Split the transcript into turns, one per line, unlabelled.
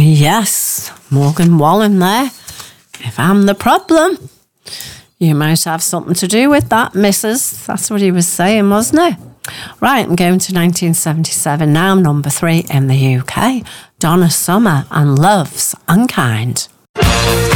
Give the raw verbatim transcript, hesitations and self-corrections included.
Yes, Morgan Wallen there. If I'm the problem, you might have something to do with that, missus. That's what he was saying, wasn't it? Right, I'm going to nineteen seventy-seven now, number three in the U K. Donna Summer and Love's Unkind.